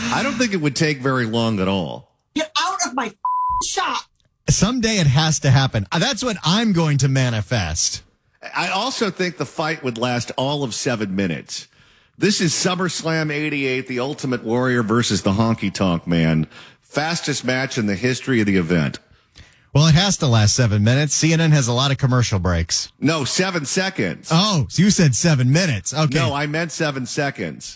I don't think it would take very long at all. Get out of my shop. Someday it has to happen. That's what I'm going to manifest. I also think the fight would last all of 7 minutes. This is SummerSlam 88, the Ultimate Warrior versus the Honky Tonk Man. Fastest match in the history of the event. Well, it has to last 7 minutes. CNN has a lot of commercial breaks. No, 7 seconds. Oh, so you said 7 minutes. Okay. No, I meant 7 seconds.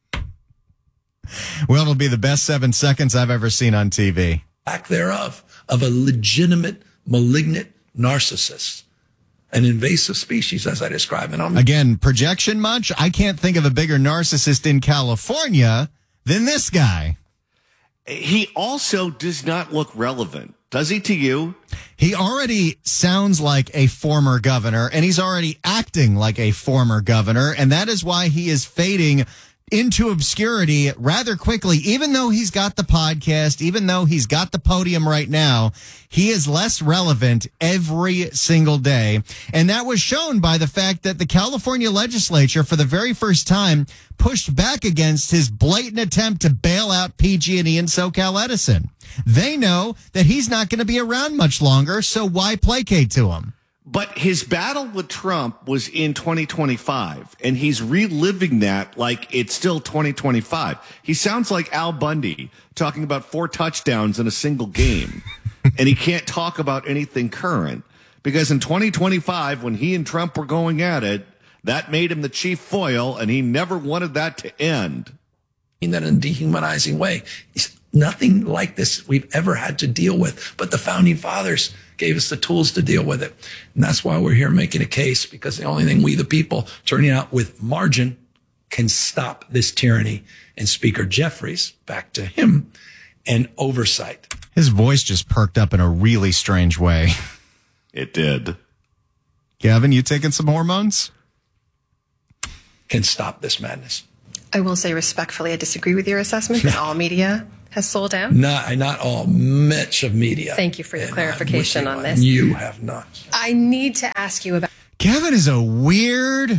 Well, it'll be the best 7 seconds I've ever seen on TV. Lack thereof of a legitimate, malignant narcissist. An invasive species, as I describe it. Again, projection much? I can't think of a bigger narcissist in California than this guy. He also does not look relevant. Does he to you? He already sounds like a former governor, and he's already acting like a former governor, and that is why he is fading into obscurity rather quickly. Even though he's got the podcast, even though he's got the podium right now, he is less relevant every single day. And that was shown by the fact that the California legislature, for the very first time, pushed back against his blatant attempt to bail out PG&E and SoCal Edison. They know that he's not going to be around much longer, so why placate to him? But his battle with Trump was in 2025, and he's reliving that like it's still 2025. He sounds like Al Bundy talking about 4 touchdowns in a single game, and he can't talk about anything current because in 2025, when he and Trump were going at it, that made him the chief foil, and he never wanted that to end. In that in a dehumanizing way. It's nothing like this we've ever had to deal with, but the founding fathers gave us the tools to deal with it. And that's why we're here making a case, because the only thing we, the people, turning out with margin can stop this tyranny. And Speaker Jeffries, back to him, and oversight. His voice just perked up in a really strange way. It did. Gavin, you taking some hormones? Can stop this madness. I will say respectfully, I disagree with your assessment that all media has sold out. Not all, much of media. Thank you for your clarification on this. You have not. I need to ask you about... Gavin is a weird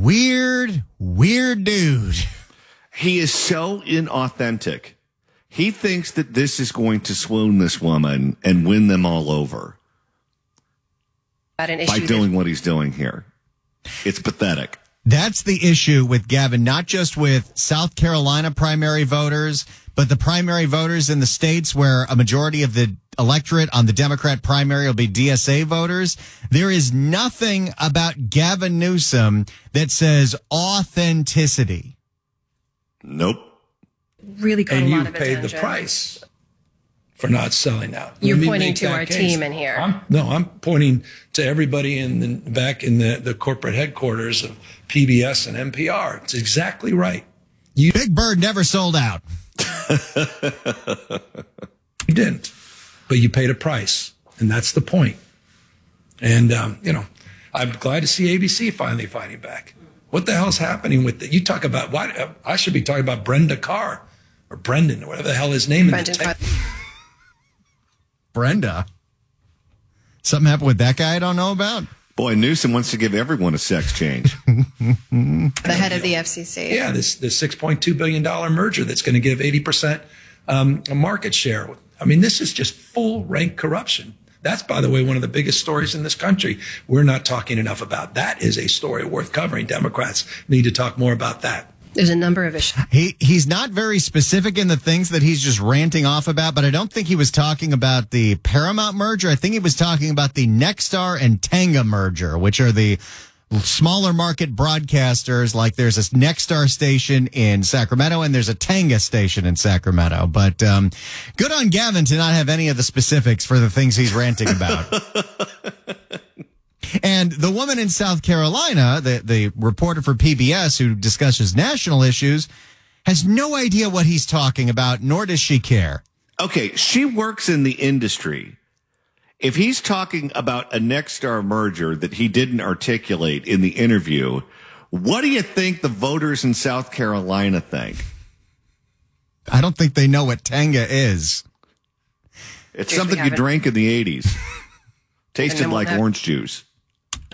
dude. He is so inauthentic. He thinks that this is going to swoon this woman and win them all over an issue by doing what he's doing here. It's pathetic. That's the issue with Gavin, not just with South Carolina primary voters, but the primary voters in the states where a majority of the electorate on the Democrat primary will be DSA voters. There is nothing about Gavin Newsom that says authenticity. Nope. Really got and a lot of you paid attention. the price for not selling out. You're pointing to our team in here. I'm pointing to everybody back in the corporate headquarters of PBS and NPR. It's exactly right. Big Bird never sold out. You didn't, but you paid a price, and that's the point. And, I'm glad to see ABC finally fighting back. What the hell's happening with it? You talk about I should be talking about Brenda Carr or Brendan or whatever the hell his name is. Brenda. Something happened with that guy I don't know about? Boy, Newsom wants to give everyone a sex change. The head of the FCC. Yeah, this $6.2 billion merger that's going to give 80% a market share. I mean, this is just full rank corruption. That's, by the way, one of the biggest stories in this country. We're not talking enough about. That is a story worth covering. Democrats need to talk more about that. There's a number of issues. He's not very specific in the things that he's just ranting off about, but I don't think he was talking about the Paramount merger. I think he was talking about the Nexstar and Tenga merger, which are the smaller market broadcasters. Like there's a Nexstar station in Sacramento and there's a Tenga station in Sacramento. But good on Gavin to not have any of the specifics for the things he's ranting about. And the woman in South Carolina, the reporter for PBS who discusses national issues, has no idea what he's talking about, nor does she care. Okay, she works in the industry. If he's talking about a Nexstar merger that he didn't articulate in the interview, what do you think the voters in South Carolina think? I don't think they know what Tenga is. It's something you drank in the 80s. Tasted like orange juice.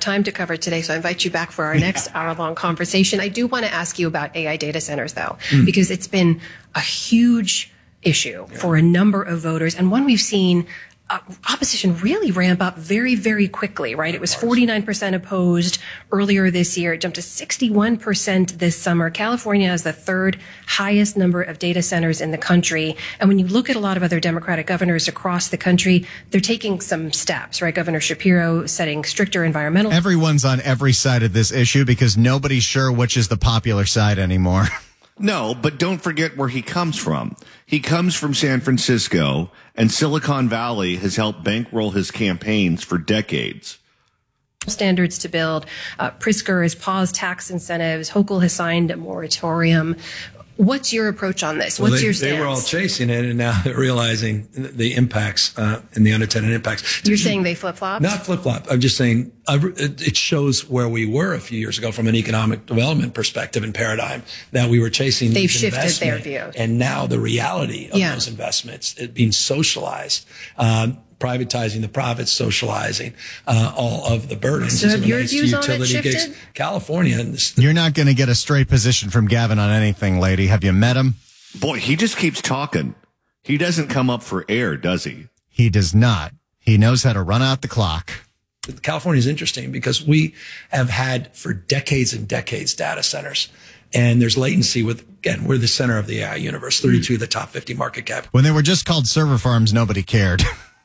time to cover today, so I invite you back for our next hour-long conversation. I do want to ask you about AI data centers, though, because it's been a huge issue for a number of voters, and one we've seen opposition really ramp up very, very quickly, right? It was 49% opposed earlier this year. It jumped to 61% this summer. California has the third highest number of data centers in the country. And when you look at a lot of other Democratic governors across the country, they're taking some steps, right? Governor Shapiro setting stricter environmental. Everyone's on every side of this issue because nobody's sure which is the popular side anymore. No, but don't forget where he comes from. He comes from San Francisco, and Silicon Valley has helped bankroll his campaigns for decades. Standards to build. Pritzker has paused tax incentives. Hochul has signed a moratorium. What's your approach on this? What's your stance? They were all chasing it, and now they're realizing the impacts and the unintended impacts. You're saying they flip-flopped? Not flip-flop. I'm just saying it shows where we were a few years ago from an economic development perspective and paradigm, that we were chasing They've these shifted their investments. view. And now the reality of those investments, it being socialized, privatizing the profits, socializing all of the burdens. So have your views on it shifted? Gigs. California. You're not going to get a straight position from Gavin on anything, lady. Have you met him? Boy, he just keeps talking. He doesn't come up for air, does he? He does not. He knows how to run out the clock. California is interesting because we have had for decades and decades data centers. And there's latency with, again, we're the center of the AI universe, 32 of the top 50 market cap. When they were just called server farms, nobody cared.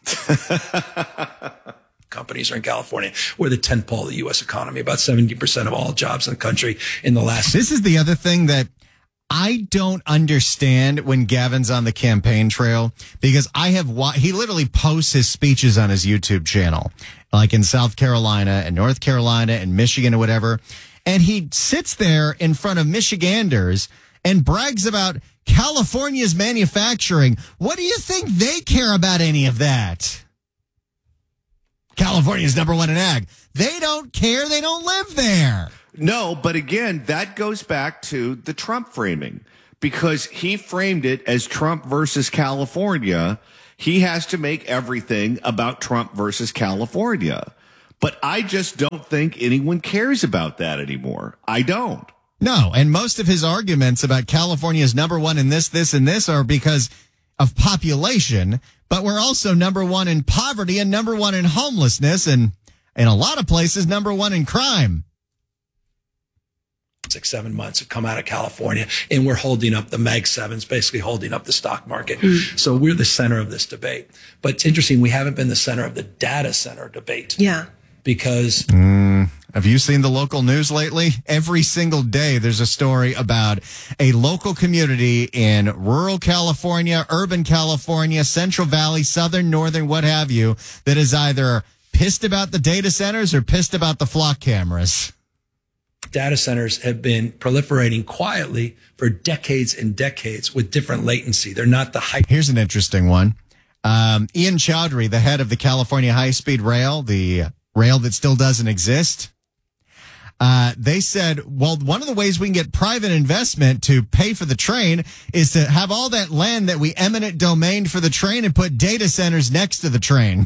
Companies are in California. We're the tentpole of the U.S. economy. About 70% of all jobs in the country in the last. This is the other thing that I don't understand when Gavin's on the campaign trail, because he literally posts his speeches on his YouTube channel, like in South Carolina and North Carolina and Michigan or whatever. And he sits there in front of Michiganders and brags about California's manufacturing. What do you think they care about any of that? California's number one in ag. They don't care. They don't live there. No, but again, that goes back to the Trump framing, because he framed it as Trump versus California. He has to make everything about Trump versus California. But I just don't think anyone cares about that anymore. I don't. No, and most of his arguments about California's number one in this, and this are because of population, but we're also number one in poverty and number one in homelessness, and in a lot of places, number one in crime. 6-7 months have come out of California, and we're holding up the Mag 7s, basically holding up the stock market. So we're the center of this debate. But it's interesting, we haven't been the center of the data center debate. Yeah. Because have you seen the local news lately? Every single day there's a story about a local community in rural California, urban California, Central Valley, Southern, Northern, what have you, that is either pissed about the data centers or pissed about the flock cameras. Data centers have been proliferating quietly for decades and decades with different latency. They're not the hype. Here's an interesting one. Ian Chowdhury, the head of the California High-Speed Rail, the rail that still doesn't exist. They said, well, one of the ways we can get private investment to pay for the train is to have all that land that we eminent domained for the train and put data centers next to the train.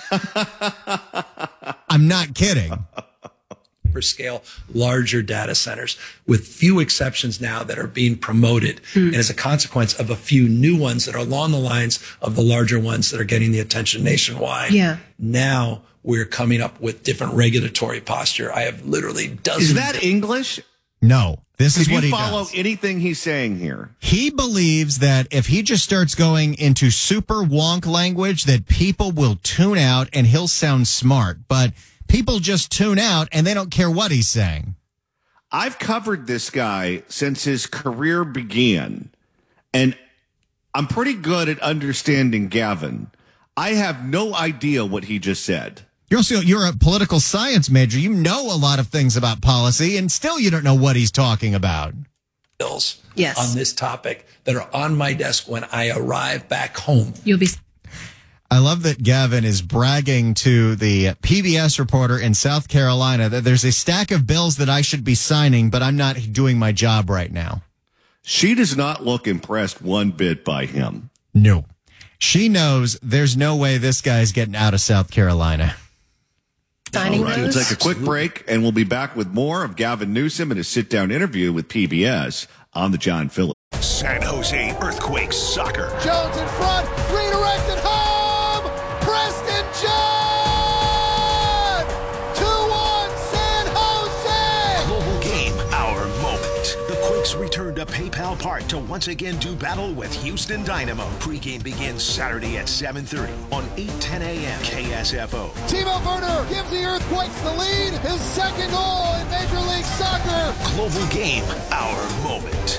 I'm not kidding. Scale larger data centers, with few exceptions now that are being promoted, and as a consequence of a few new ones that are along the lines of the larger ones that are getting the attention nationwide. Yeah. Now we're coming up with different regulatory posture. I have literally dozens. Is that English? No. This is what he does. You follow anything he's saying here? He believes that if he just starts going into super wonk language, that people will tune out and he'll sound smart. But people just tune out and they don't care what he's saying. I've covered this guy since his career began, and I'm pretty good at understanding Gavin. I have no idea what he just said. You're a political science major. You know a lot of things about policy, and still you don't know what he's talking about. Bills Yes. on this topic that are on my desk when I arrive back home. You'll be. I love that Gavin is bragging to the PBS reporter in South Carolina that there's a stack of bills that I should be signing, but I'm not doing my job right now. She does not look impressed one bit by him. No. She knows there's no way this guy's getting out of South Carolina. signing All right, we'll those. take a quick break, and we'll be back with more of Gavin Newsom and his sit-down interview with PBS on the John Phillips. San Jose Earthquakes soccer. Jones in front, redirected home! Preston John! 2-1 San Jose! Global game, our moment. The Quakes return to PayPal Park to once again do battle with Houston Dynamo. Pre-game begins Saturday at 7:30 on 8:10 a.m. KSFO. Timo Werner gives the Earthquakes the lead, his second goal in Major League Soccer. Global game, our moment.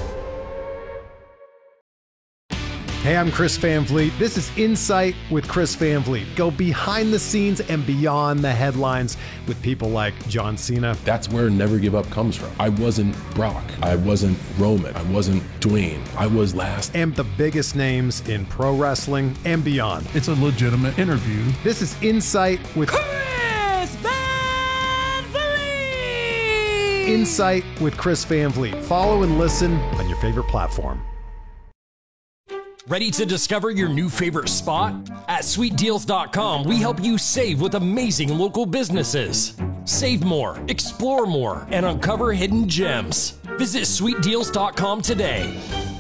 Hey, I'm Chris Van Vliet. This is Insight with Chris Van Vliet. Go behind the scenes and beyond the headlines with people like John Cena. That's where Never Give Up comes from. I wasn't Brock. I wasn't Roman. I wasn't Dwayne. I was last. And the biggest names in pro wrestling and beyond. It's a legitimate interview. This is Insight with Chris Van Vliet. Insight with Chris Van Vliet. Follow and listen on your favorite platform. Ready to discover your new favorite spot? At sweetdeals.com, we help you save with amazing local businesses. Save more, explore more, and uncover hidden gems. Visit sweetdeals.com today.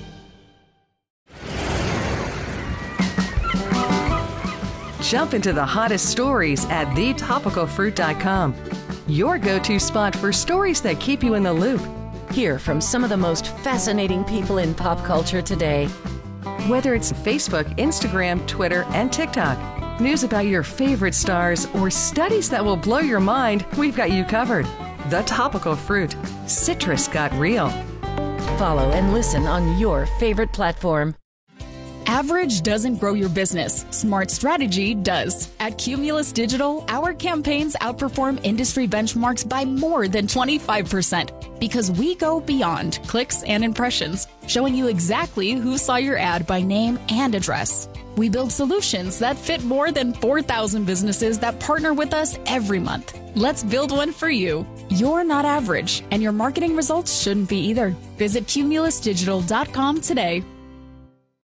Jump into the hottest stories at thetopicalfruit.com. Your go-to spot for stories that keep you in the loop. Hear from some of the most fascinating people in pop culture today. Whether it's Facebook, Instagram, Twitter, and TikTok, news about your favorite stars, or studies that will blow your mind, we've got you covered. The Topical Fruit. Citrus got real. Follow and listen on your favorite platform. Average doesn't grow your business. Smart strategy does. At Cumulus Digital, our campaigns outperform industry benchmarks by more than 25% because we go beyond clicks and impressions, showing you exactly who saw your ad by name and address. We build solutions that fit more than 4,000 businesses that partner with us every month. Let's build one for you. You're not average, and your marketing results shouldn't be either. Visit cumulusdigital.com today.